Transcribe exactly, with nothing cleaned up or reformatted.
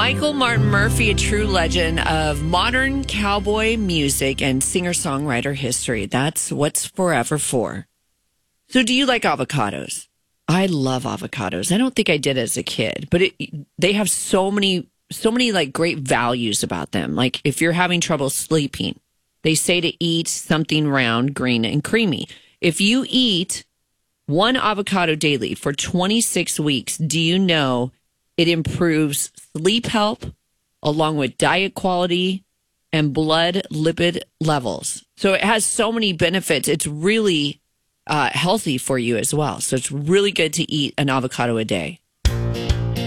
Michael Martin Murphey, a true legend of modern cowboy music and singer-songwriter history. That's what's Forever for. So do you like avocados? I love avocados. I don't think I did as a kid, but it, they have so many, so many like great values about them. Like if you're having trouble sleeping, they say to eat something round, green, and creamy. If you eat one avocado daily for twenty-six weeks, do you know it improves sleep health along with diet quality and blood lipid levels? So it has so many benefits. It's really uh, healthy for you as well. So it's really good to eat an avocado a day.